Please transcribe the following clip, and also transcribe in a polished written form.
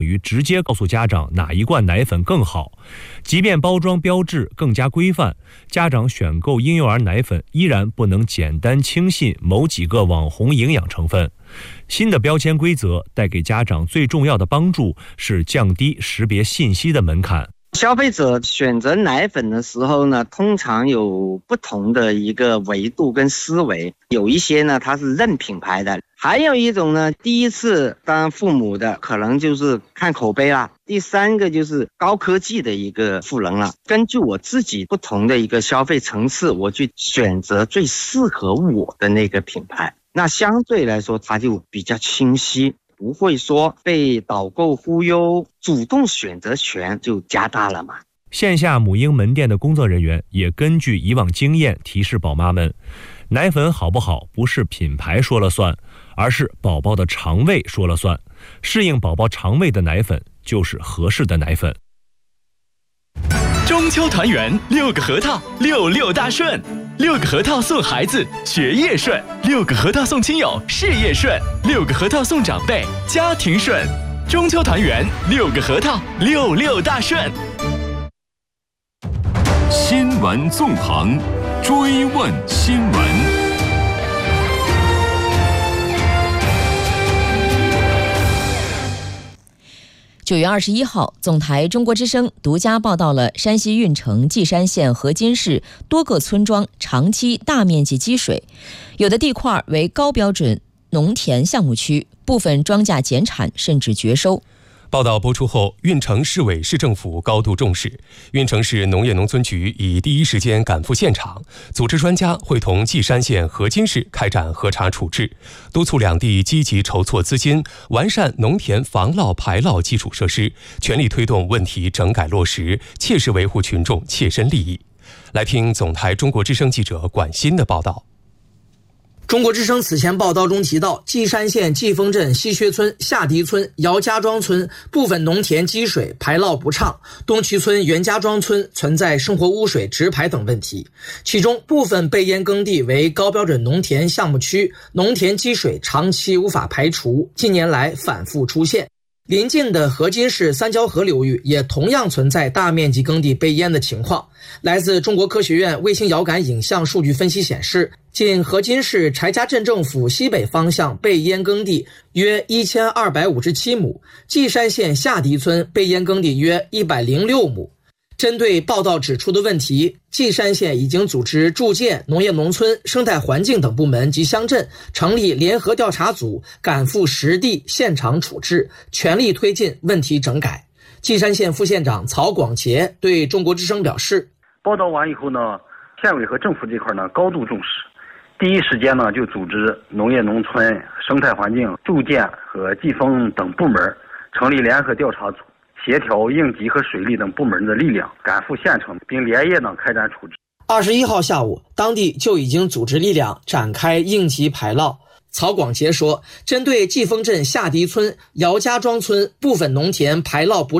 于直接告诉家长哪一罐奶粉更好，即便包装标志更加规范，家长选购婴幼儿奶粉依然不能简单轻信某几个网红营养成分。新的标签规则带给家长最重要的帮助是降低识别信息的门槛。 消费者选择奶粉的时候呢，通常有不同的一个维度跟思维，有一些呢它是认品牌的，还有一种呢第一次当父母的可能就是看口碑啦，第三个就是高科技的一个赋能了。根据我自己不同的一个消费层次，我去选择最适合我的那个品牌，那相对来说它就比较清晰，不会说被导购忽悠，主动选择权就加大了嘛。 线下母婴门店的工作人员也根据以往经验提示宝妈们，奶粉好不好不是品牌说了算，而是宝宝的肠胃说了算，适应宝宝肠胃的奶粉就是合适的奶粉。 中秋团圆，6个核桃66大顺，6个核桃送孩子学业顺，6个核桃送亲友事业顺，6个核桃送长辈家庭顺。中秋团圆，6个核桃66大顺。 新闻纵横，追问新闻。 9月21号，总台中国之声独家报道了山西运城稷山县河津市多个村庄长期大面积积水，有的地块为高标准农田项目区，部分庄稼减产甚至绝收。 报道播出后，运城市委市政府高度重视，运城市农业农村局已第一时间赶赴现场，组织专家会同稷山县河津市开展核查处置，督促两地积极筹措资金，完善农田防涝排涝基础设施，全力推动问题整改落实，切实维护群众切身利益。来听总台中国之声记者管鑫的报道。 中国之声此前报道中提到，稷山县季丰镇西薛村、下迪村、姚家庄村部分农田积水排涝不畅，东渠村袁家庄村存在生活污水直排等问题，其中部分被淹耕地为高标准农田项目区，农田积水长期无法排除，近年来反复出现。邻近的河津市三交河流域也同样存在大面积耕地被淹的情况。来自中国科学院卫星遥感影像数据分析显示，仅河津市柴家镇政府西北方向被淹耕地约1257亩，稷山县下迪村被淹耕地约106亩。针对报道指出的问题，稷山县已经组织住建、农业农村、生态环境等部门及乡镇成立联合调查组，赶赴实地现场处置，全力推进问题整改。稷山县副县长曹广杰对中国之声表示， 报道完以后呢，县委和政府这块呢高度重视，第一时间呢就组织农业农村、生态环境、住建和季风等部门成立联合调查组，协调应急和水利等部门的力量，赶赴县城，并连夜呢开展处置。 21号下午，当地就已经组织力量展开应急排涝。曹广杰说，针对季丰镇下迪村、姚家庄村部分农田排涝不